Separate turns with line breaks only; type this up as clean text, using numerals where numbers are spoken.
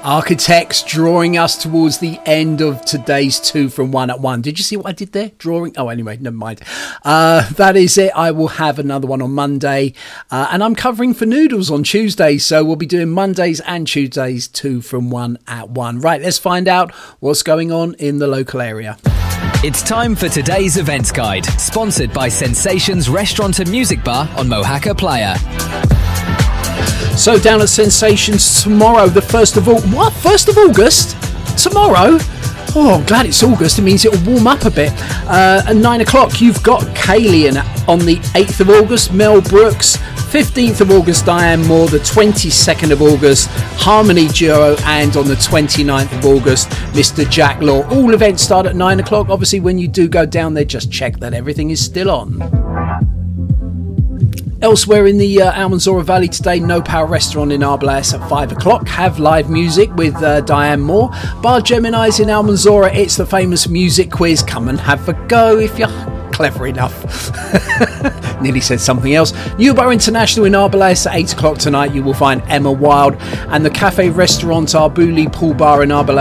Architects drawing us towards the end of today's 2 from 1 at 1. Did you see what I did there? Drawing. Oh, anyway, never mind. That is it. I will have another one on Monday. And I'm covering for Noodles on Tuesday. So we'll be doing Mondays and Tuesdays 2 from 1 at 1. Right, let's find out what's going on in the local area.
It's time for today's events guide, sponsored by Sensations Restaurant and Music Bar on Mohaca Playa.
So down at Sensations tomorrow, the 1st of August. What? 1st of August? Tomorrow? Oh, I'm glad it's August. It means it'll warm up a bit. At 9 o'clock, you've got Kalian on the 8th of August, Mel Brooks. 15th of August, Diane Moore. The 22nd of August, Harmony Duo. And on the 29th of August, Mr. Jack Law. All events start at 9 o'clock. Obviously, when you do go down there, just check that everything is still on. Elsewhere in the Almanzora Valley today, No Power Restaurant in Arbalest at 5 o'clock. Have live music with Diane Moore. Bar Gemini's in Almanzora. It's the famous music quiz. Come and have a go if you're clever enough. Nearly said something else. New Bar International in Arbalest at 8 o'clock tonight. You will find Emma Wild. And the Cafe Restaurant Arbuli Pool Bar in Arbalest